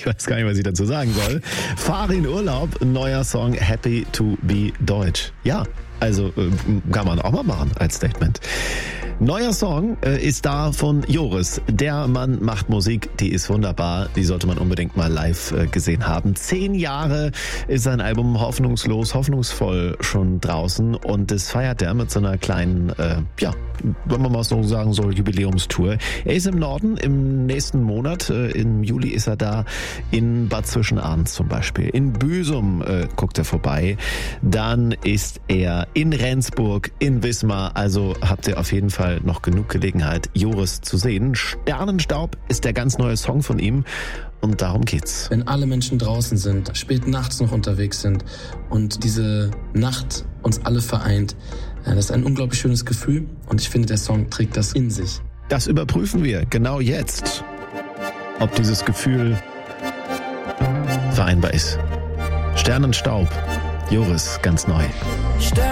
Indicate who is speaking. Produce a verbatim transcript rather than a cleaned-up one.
Speaker 1: Ich weiß gar nicht, was ich dazu sagen soll. Fahre in Urlaub, neuer Song Happy to be Deutsch. Ja, also äh, kann man auch mal machen als Statement. Neuer Song äh, ist da von Joris. Der Mann macht Musik, die ist wunderbar. Die sollte man unbedingt mal live äh, gesehen haben. Zehn Jahre ist sein Album hoffnungslos, hoffnungsvoll schon draußen und das feiert er mit so einer kleinen, äh, ja, wenn man mal so sagen soll, Jubiläumstour. Er ist im Norden im nächsten Monat. Äh, im Juli ist er da in Bad Zwischenahns zum Beispiel. In Büsum äh, guckt er vorbei. Dann ist er in Rendsburg, in Wismar. Also habt ihr auf jeden Fall noch genug Gelegenheit, Joris zu sehen. Sternenstaub ist der ganz neue Song von ihm und darum geht's.
Speaker 2: Wenn alle Menschen draußen sind, spät nachts noch unterwegs sind und diese Nacht uns alle vereint, das ist ein unglaublich schönes Gefühl und ich finde, der Song trägt das in sich.
Speaker 1: Das überprüfen wir genau jetzt, ob dieses Gefühl vereinbar ist. Sternenstaub, Joris, ganz neu.